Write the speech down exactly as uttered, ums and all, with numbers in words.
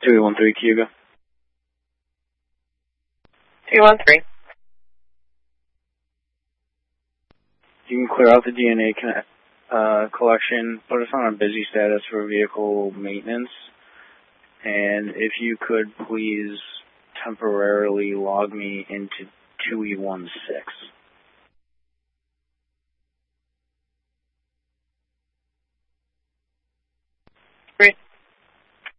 two one three Cuba. two one three. You can clear out the D N A connect, uh, collection, put us on a busy status for vehicle maintenance, and if you could please temporarily log me into two E one six.